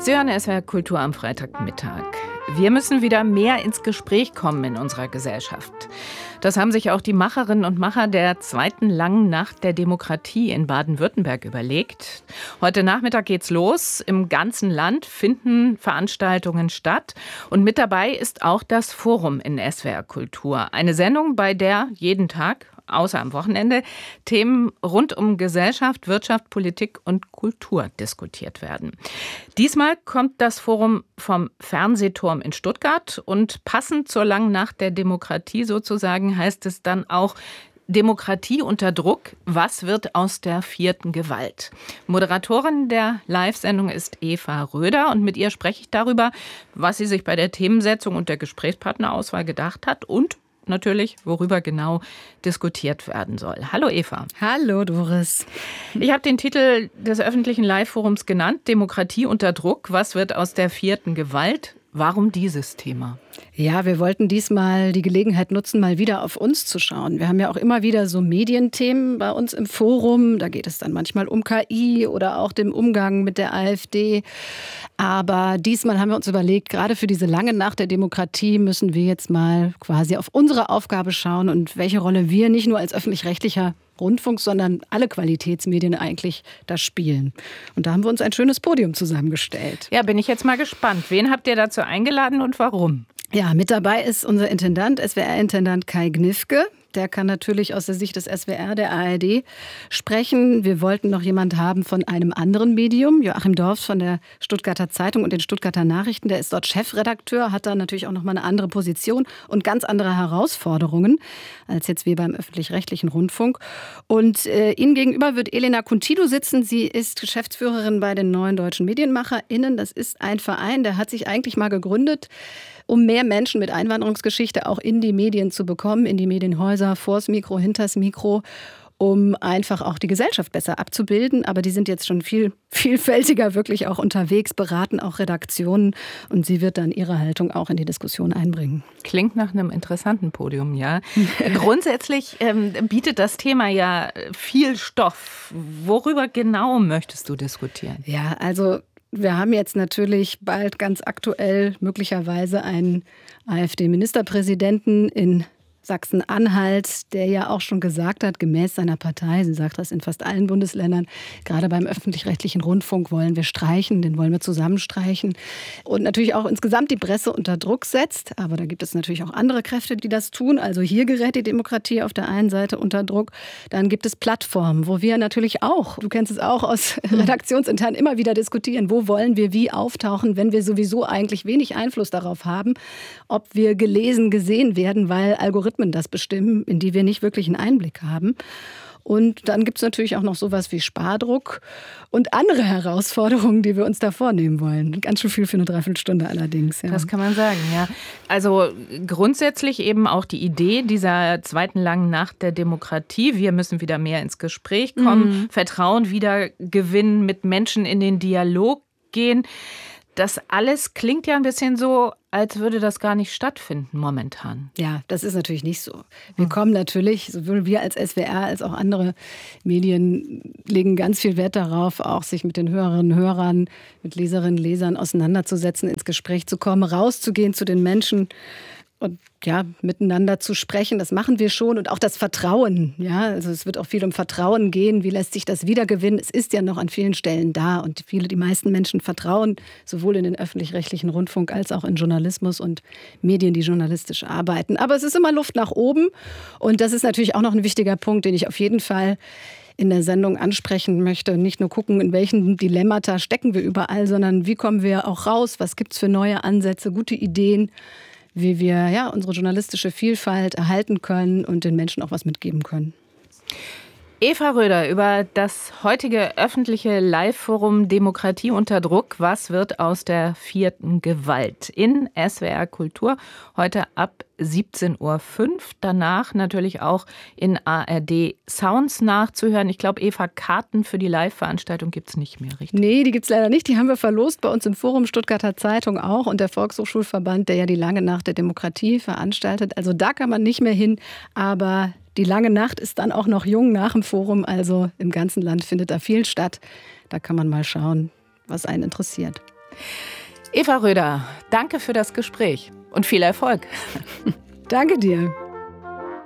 Sie hören SWR Kultur am Freitagmittag. Wir müssen wieder mehr ins Gespräch kommen in unserer Gesellschaft. Das haben sich auch die Macherinnen und Macher der zweiten langen Nacht der Demokratie in Baden-Württemberg überlegt. Heute Nachmittag geht's los. Im ganzen Land finden Veranstaltungen statt. Und mit dabei ist auch das Forum in SWR Kultur. Eine Sendung, bei der jeden Tag, außer am Wochenende, Themen rund um Gesellschaft, Wirtschaft, Politik und Kultur diskutiert werden. Diesmal kommt das Forum vom Fernsehturm in Stuttgart und passend zur langen Nacht der Demokratie sozusagen heißt es dann auch Demokratie unter Druck. Was wird aus der vierten Gewalt? Moderatorin der Live-Sendung ist Eva Röder und mit ihr spreche ich darüber, was sie sich bei der Themensetzung und der Gesprächspartnerauswahl gedacht hat und natürlich, worüber genau diskutiert werden soll. Hallo Eva. Hallo Doris. Ich habe den Titel des öffentlichen Live-Forums genannt, Demokratie unter Druck. Was wird aus der vierten Gewalt? Warum dieses Thema? Ja, wir wollten diesmal die Gelegenheit nutzen, mal wieder auf uns zu schauen. Wir haben ja auch immer wieder so Medienthemen bei uns im Forum. Da geht es dann manchmal um KI oder auch den Umgang mit der AfD. Aber diesmal haben wir uns überlegt, gerade für diese lange Nacht der Demokratie müssen wir jetzt mal quasi auf unsere Aufgabe schauen und welche Rolle wir nicht nur als öffentlich-rechtlicher Rundfunk, sondern alle Qualitätsmedien eigentlich da spielen. Und da haben wir uns ein schönes Podium zusammengestellt. Ja, bin ich jetzt mal gespannt. Wen habt ihr dazu eingeladen und warum? Ja, mit dabei ist unser Intendant, SWR-Intendant Kai Gnifke. Der kann natürlich aus der Sicht des SWR, der ARD, sprechen. Wir wollten noch jemand haben von einem anderen Medium, Joachim Dorfs von der Stuttgarter Zeitung und den Stuttgarter Nachrichten. Der ist dort Chefredakteur, hat da natürlich auch noch mal eine andere Position und ganz andere Herausforderungen als jetzt wir beim öffentlich-rechtlichen Rundfunk. Und Ihnen gegenüber wird Elena Kuntidu sitzen. Sie ist Geschäftsführerin bei den Neuen Deutschen MedienmacherInnen. Das ist ein Verein, der hat sich eigentlich mal gegründet, um mehr Menschen mit Einwanderungsgeschichte auch in die Medien zu bekommen, in die Medienhäuser, vors Mikro, hinters Mikro, um einfach auch die Gesellschaft besser abzubilden. Aber die sind jetzt schon viel vielfältiger wirklich auch unterwegs, beraten auch Redaktionen und sie wird dann ihre Haltung auch in die Diskussion einbringen. Klingt nach einem interessanten Podium, ja. Grundsätzlich bietet das Thema ja viel Stoff. Worüber genau möchtest du diskutieren? Ja, also wir haben jetzt natürlich bald ganz aktuell möglicherweise einen AfD-Ministerpräsidenten in Sachsen-Anhalt, der ja auch schon gesagt hat, gemäß seiner Partei, sie sagt das in fast allen Bundesländern, gerade beim öffentlich-rechtlichen Rundfunk wollen wir streichen, den wollen wir zusammenstreichen. Und natürlich auch insgesamt die Presse unter Druck setzt. Aber da gibt es natürlich auch andere Kräfte, die das tun. Also hier gerät die Demokratie auf der einen Seite unter Druck. Dann gibt es Plattformen, wo wir natürlich auch, du kennst es auch aus redaktionsintern, immer wieder diskutieren, wo wollen wir wie auftauchen, wenn wir sowieso eigentlich wenig Einfluss darauf haben, ob wir gelesen, gesehen werden, weil Algorithmen das bestimmen, in die wir nicht wirklich einen Einblick haben. Und dann gibt es natürlich auch noch sowas wie Spardruck und andere Herausforderungen, die wir uns da vornehmen wollen. Ganz schön viel für eine Dreiviertelstunde allerdings. Ja. Das kann man sagen, ja. Also grundsätzlich eben auch die Idee dieser zweiten langen Nacht der Demokratie. Wir müssen wieder mehr ins Gespräch kommen, Vertrauen wieder gewinnen, mit Menschen in den Dialog gehen. Das alles klingt ja ein bisschen so, als würde das gar nicht stattfinden momentan. Ja, das ist natürlich nicht so. Wir kommen natürlich, sowohl wir als SWR als auch andere Medien legen ganz viel Wert darauf, auch sich mit den Hörerinnen und Hörern, mit Leserinnen und Lesern auseinanderzusetzen, ins Gespräch zu kommen, rauszugehen zu den Menschen und ja, miteinander zu sprechen, das machen wir schon. Und auch das Vertrauen, ja, also es wird auch viel um Vertrauen gehen. Wie lässt sich das wiedergewinnen? Es ist ja noch an vielen Stellen da und die meisten Menschen vertrauen sowohl in den öffentlich-rechtlichen Rundfunk als auch in Journalismus und Medien, die journalistisch arbeiten. Aber es ist immer Luft nach oben und das ist natürlich auch noch ein wichtiger Punkt, den ich auf jeden Fall in der Sendung ansprechen möchte. Nicht nur gucken, in welchen Dilemmata stecken wir überall, sondern wie kommen wir auch raus? Was gibt es für neue Ansätze, gute Ideen, wie wir ja unsere journalistische Vielfalt erhalten können und den Menschen auch was mitgeben können. Eva Röder über das heutige öffentliche Live-Forum Demokratie unter Druck. Was wird aus der vierten Gewalt? In SWR Kultur heute ab 17.05 Uhr. Danach natürlich auch in ARD Sounds nachzuhören. Ich glaube, Eva, Karten für die Live-Veranstaltung gibt es nicht mehr, richtig? Nee, die gibt es leider nicht. Die haben wir verlost bei uns im Forum, Stuttgarter Zeitung auch und der Volkshochschulverband, der ja die lange Nacht der Demokratie veranstaltet. Also da kann man nicht mehr hin, aber die lange Nacht ist dann auch noch jung nach dem Forum, also im ganzen Land findet da viel statt. Da kann man mal schauen, was einen interessiert. Eva Röder, danke für das Gespräch und viel Erfolg. Danke dir.